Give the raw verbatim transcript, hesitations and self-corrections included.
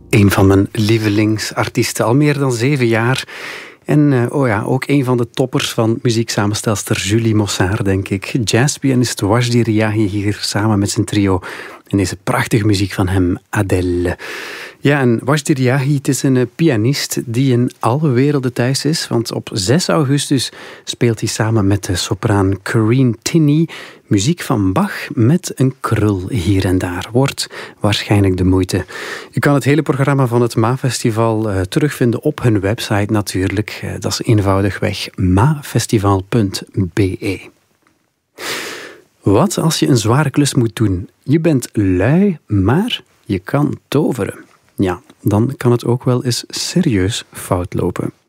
Een van mijn lievelingsartiesten, al meer dan zeven jaar. En uh, oh ja, ook een van de toppers van muzieksamenstelsster Julie Mossart, denk ik. Jazzpianist Wajdi Riahi hier samen met zijn trio. En deze prachtige muziek van hem, Adele. Ja, en Wajdi Riahi, het is een uh, pianist die in alle werelden thuis is. Want op zes augustus speelt hij samen met de sopraan Corinne Tinney muziek van Bach met een krul hier en daar. Wordt waarschijnlijk de moeite. Je kan het hele programma van het MAFestival uh, terugvinden op hun website natuurlijk. Uh, dat is eenvoudigweg mafestival punt be. Wat als je een zware klus moet doen? Je bent lui, maar je kan toveren. Ja, dan kan het ook wel eens serieus fout lopen.